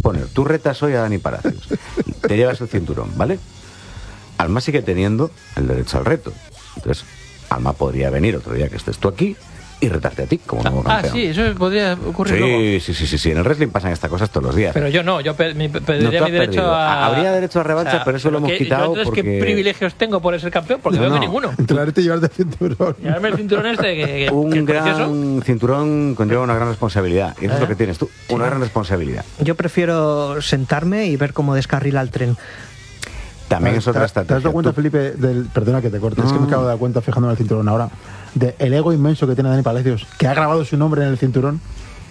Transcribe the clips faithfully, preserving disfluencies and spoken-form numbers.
poner, tú retas hoy a Dani Palacios, te llevas el cinturón, ¿vale? Alma sigue teniendo el derecho al reto. Entonces, Alma podría venir otro día que estés tú aquí y retarte a ti como nuevo ah, campeón. Ah, sí, eso podría ocurrir sí, luego. Sí, sí, sí, sí. En el wrestling pasan estas cosas todos los días. Pero yo no, yo pe mi, pediría no mi derecho perdido. a... Habría derecho a revancha, o sea, pero eso lo hemos ¿qué, quitado yo, porque... ¿Qué privilegios tengo por ser campeón? Porque no, veo no. que ninguno. Entrarte y llevarte el cinturón. Llevarme el cinturón este, que, que, Un que es gran precioso. cinturón conlleva una gran responsabilidad. Y eso ¿Eh? es lo que tienes tú, una Sí. gran responsabilidad. Yo prefiero sentarme y ver cómo descarrila el tren. También ¿Te- es otra ¿Te estrategia. has dado cuenta, Tú- Felipe, del, perdona que te corte, es que No. me acabo de dar cuenta fijándome en el cinturón ahora, de el ego inmenso que tiene Dani Palacios, que ha grabado su nombre en el cinturón?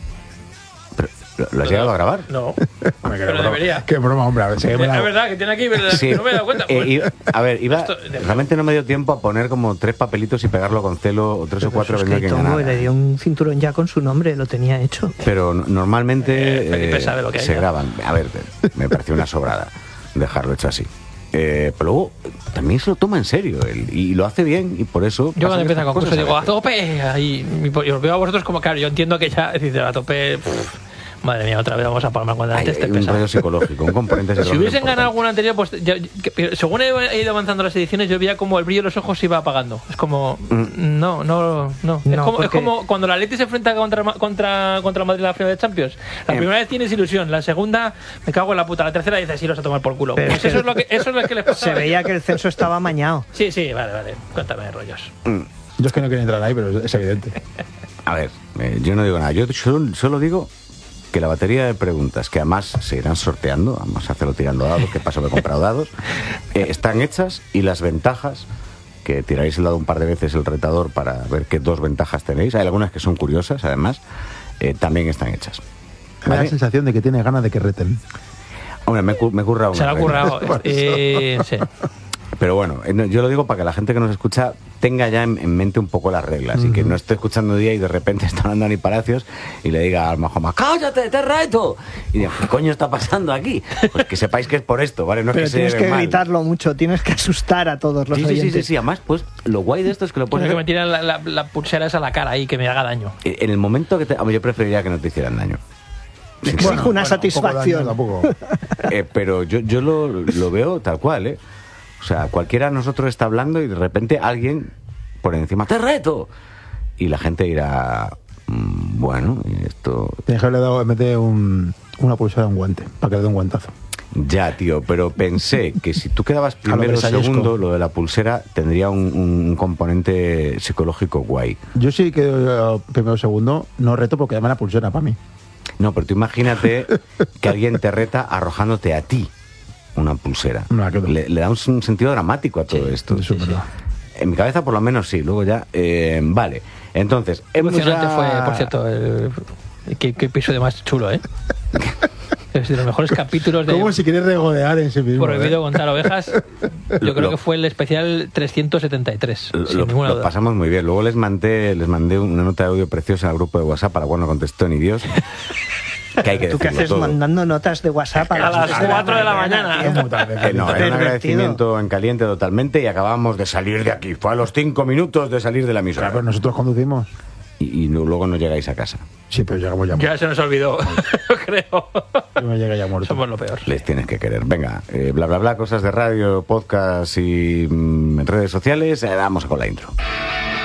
Pero, ¿Lo, lo has llegado a grabar? No, Hombre, qué pero broma. debería. Qué broma, hombre, a ver, Es sígueme la- verdad que tiene aquí, ¿verdad? Sí. No me he dado cuenta. Eh, iba- a ver, iba, Esto- realmente no me dio tiempo a poner como tres papelitos y pegarlo con celo, o tres o cuatro, Eso es venga que quien Tongo ganara. le dio un cinturón ya con su nombre, lo tenía hecho. Pero no- normalmente Eh, Felipe eh, sabe lo que hay se ya. graban. A ver, me pareció una sobrada dejarlo hecho así. Eh, pero luego también se lo toma en serio él, y lo hace bien, y por eso. Yo cuando pasan empieza el estas concurso cosas digo, a veces. tope. Ahí, y os veo a vosotros como, claro, yo entiendo que ya, dice, a tope. Pff, madre mía, otra vez vamos a palmar cuando Hay, antes te hay un pesado. rollo psicológico, un componente Si psicológico. hubiesen ganado importante. alguna anterior, pues ya- que- según he ido avanzando las ediciones, yo veía como el brillo de los ojos se iba apagando. Es como, no, no, no. es, No, como, es porque- como cuando la Atleti se enfrenta contra contra contra Madrid en la final de Champions. La Eh. primera vez tienes ilusión, la segunda me cago en la puta, la tercera dices, sí, los a tomar por culo. Pero Pues es que- eso es lo que eso es lo que les pasaba. Se veía que el censo estaba amañado. Sí, sí, vale, vale. Cuéntame rollos. Yo es que no quiero entrar ahí, pero es, es evidente. A ver, eh, yo no digo nada. Yo solo, solo digo que la batería de preguntas, que además se irán sorteando, vamos a hacerlo tirando dados, que paso que he comprado dados, eh, están hechas, y las ventajas, que tiraréis el dado un par de veces el retador para ver qué dos ventajas tenéis, hay algunas que son curiosas además, eh, también están hechas. Me da ¿Vale? la sensación de que tiene ganas de que reten. Hombre, me, he cu- me he currado Se le ha una regla. currado. eh, sí. Pero bueno, eh, no, yo lo digo para que la gente que nos escucha tenga ya en, en mente un poco las reglas, y que no esté escuchando un día y de repente está hablando Dani Palacios y le diga al Mahoma, ¡cállate, te reto! Y diga, ¿qué coño está pasando aquí? Pues que sepáis que es por esto, ¿vale? No es Pero que se tienes lleve que mal. gritarlo mucho, tienes que asustar a todos los Sí, sí, sí, oyentes. sí, sí, además, pues lo guay de esto es que lo Quiero pones que me tiren la, la, la pulsera esa a la cara ahí, que me haga daño. en el momento que te... Hombre, yo preferiría que no te hicieran daño. Es Sí, que sí, es no. una satisfacción. Un poco daño tampoco. Eh, pero yo, yo lo, lo veo tal cual, ¿eh? O sea, cualquiera de nosotros está hablando y de repente alguien por encima, ¡te reto! Y la gente dirá, mm, bueno, y esto... Tienes que haberle dado en vez de un, una pulsera a un guante, para que le dé un guantazo. Ya, tío, pero pensé que si tú quedabas lo primero o Versallesco. segundo, lo de la pulsera tendría un, un componente psicológico guay. Yo sí que eh, primero o segundo no reto porque llama la pulsera para mí. No, pero tú imagínate que alguien te reta arrojándote a ti una pulsera. No, que no. Le, le da un, un sentido dramático a todo Sí, esto. Eso es verdad. En mi cabeza, por lo menos, sí. Luego ya. eh, vale. Entonces, hemos Emocionante ya- fue, por cierto, el, qué, qué episodio más chulo, ¿eh? Es de los mejores capítulos de Como si quieres regodear en sí mismo. Prohibido ¿eh? contar ovejas. Yo creo Lo- que fue el especial trescientos setenta y tres, Lo, sin lo- ninguna lo duda. pasamos muy bien. Luego les mandé, les mandé una nota de audio preciosa al grupo de WhatsApp, para cuando no contestó ni Dios. Que hay que ¿Tú qué decirlo haces todo. mandando notas de WhatsApp a, A las cuatro de la mañana. Es muy tarde, Que no, era un Pervertido. agradecimiento en caliente totalmente, y acabamos de salir de aquí. Fue a los cinco minutos de salir de la emisora. Claro, pero nosotros conducimos. Y, y no- luego no llegáis a casa. Sí, pero llegamos ya muertos. Ya se nos olvidó, creo. Yo me llega ya muerto. Somos lo peor. Les tienes que querer. Venga, eh, bla, bla, bla, cosas de radio, podcast y mm, redes sociales. Eh, vamos con la intro.